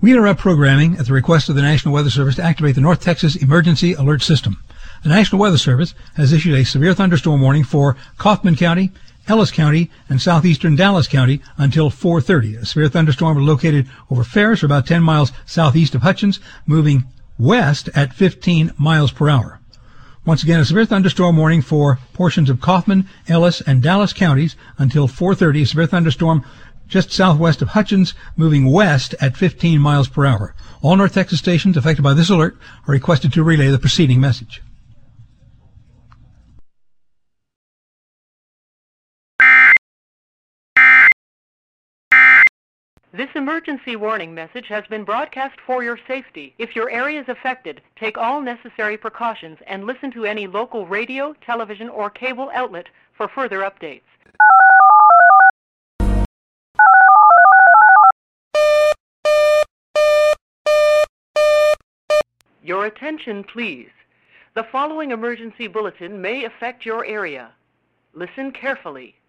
We interrupt programming at the request of the National Weather Service to activate the North Texas Emergency Alert System. The National Weather Service has issued a severe thunderstorm warning for Kaufman County, Ellis County, and southeastern Dallas County until 4:30. A severe thunderstorm is located over Ferris, about 10 miles southeast of Hutchins, moving west at 15 miles per hour. Once again, a severe thunderstorm warning for portions of Kaufman, Ellis, and Dallas counties until 4:30. A severe thunderstorm just southwest of Hutchins, moving west at 15 miles per hour. All North Texas stations affected by this alert are requested to relay the preceding message. This emergency warning message has been broadcast for your safety. If your area is affected, take all necessary precautions and listen to any local radio, television, or cable outlet for further updates. Your attention, please. The following emergency bulletin may affect your area. Listen carefully.